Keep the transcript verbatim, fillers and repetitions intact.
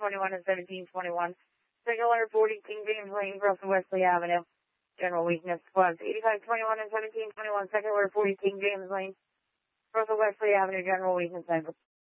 twenty-one and seventeen twenty-one. Second letter forty, King James Lane, Russell Wesley Avenue. General weakness. Squads eighty-five twenty-one and seventeen twenty-one. Second letter forty, King James Lane, Russell Wesley Avenue. General weakness.